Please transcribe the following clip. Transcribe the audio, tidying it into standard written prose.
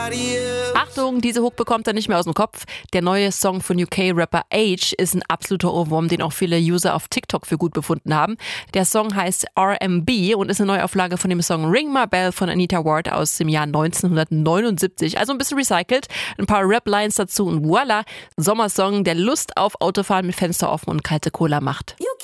Achtung, diese Hook bekommt er nicht mehr aus dem Kopf. Der neue Song von UK-Rapper Age ist ein absoluter Ohrwurm, den auch viele User auf TikTok für gut befunden haben. Der Song heißt RMB und ist eine Neuauflage von dem Song Ring My Bell von Anita Ward aus dem Jahr 1979. Also ein bisschen recycelt, ein paar Rap-Lines dazu und voila, Sommersong, der Lust auf Autofahren mit Fenster offen und kalte Cola macht.